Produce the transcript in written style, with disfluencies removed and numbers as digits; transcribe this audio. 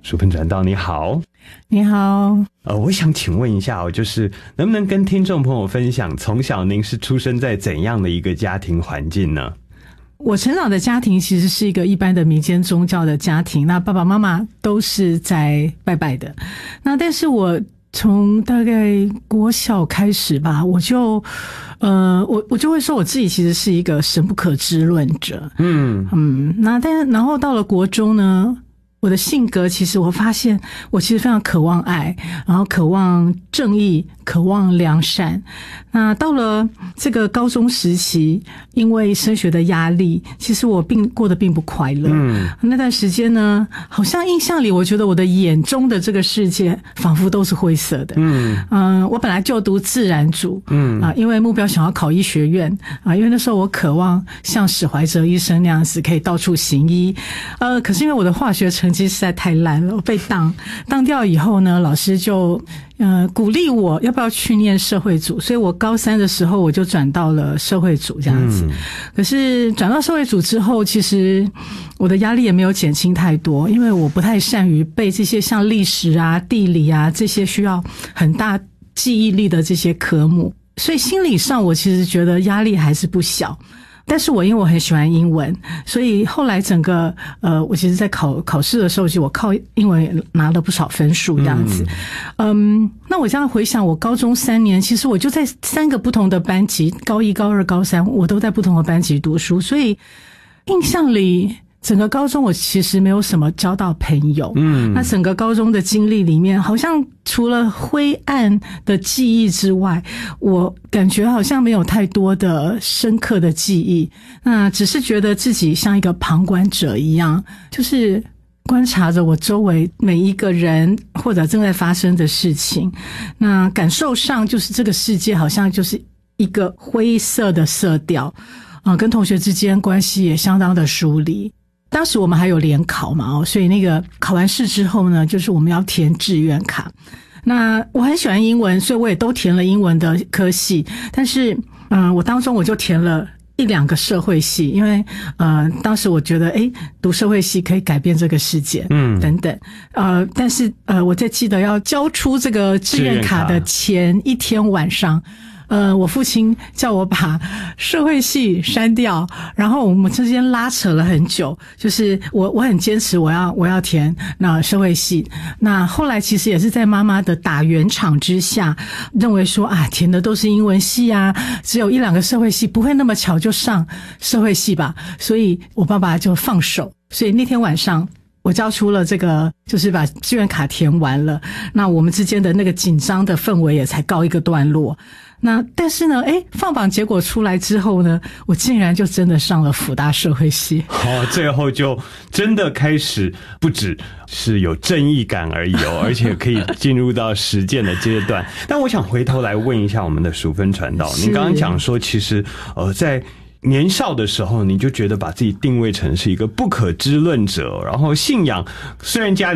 淑芬传道你好。 你好。 我想请问一下就是能不能跟听众朋友分享，从小您是出生在怎样的一个家庭环境呢？ 我成长的家庭其实是一个一般的民间宗教的家庭，那爸爸妈妈都是在拜拜的。那但是我从大概国小开始吧，我就会说我自己其实是一个神不可知论者。然后到了国中呢，我的性格其实我发现我其实非常渴望爱，然后渴望正义，渴望良善。那到了这个高中时期，因为升学的压力，其实我过得并不快乐。那段时间呢，好像印象里我觉得我的眼中的这个世界仿佛都是灰色的。我本来就读自然组，因为目标想要考医学院因为那时候我渴望像史怀哲医生那样子可以到处行医。可是因为我的化学成绩实在太烂了，我被当掉以后呢，老师就鼓励我要不要去念社会组，所以我高3的时候我就转到了社会组这样子。可是转到社会组之后，其实我的压力也没有减轻太多，因为我不太善于背这些像历史啊、地理啊这些需要很大记忆力的这些科目，所以心理上我其实觉得压力还是不小。但是因为我很喜欢英文，所以后来整个我其实在考试的时候，其实我靠英文拿了不少分数这样子。那我这样回想，我高中3年，其实我就在3个不同的班级，高1、高2、高3，我都在不同的班级读书，所以印象里整个高中我其实没有什么交到朋友。那整个高中的经历里面，好像除了灰暗的记忆之外，我感觉好像没有太多的深刻的记忆。那只是觉得自己像一个旁观者一样，就是观察着我周围每一个人或者正在发生的事情。那感受上就是这个世界好像就是一个灰色的色调，跟同学之间关系也相当的疏离。当时我们还有联考嘛，所以那个考完试之后呢，就是我们要填志愿卡。那我很喜欢英文，所以我也都填了英文的科系。但是我当中我就填了1、2个社会系，因为当时我觉得读社会系可以改变这个世界等等。但是我在记得要交出这个志愿卡的前一天晚上，我父亲叫我把社会系删掉，然后我们之间拉扯了很久，就是我很坚持我要填那社会系。那后来其实也是在妈妈的打圆场之下，认为说填的都是英文系啊，只有1、2个社会系，不会那么巧就上社会系吧，所以我爸爸就放手。所以那天晚上我交出了这个，就是把志愿卡填完了，那我们之间的那个紧张的氛围也才告一个段落。那但是呢放榜结果出来之后呢，我竟然就真的上了辅大社会系。 最后就真的开始不只是有正义感而已而且可以进入到实践的阶段。但我想回头来问一下我们的淑芬传道，您刚刚讲说其实在年少的时候你就觉得把自己定位成是一个不可知论者，然后信仰虽然家里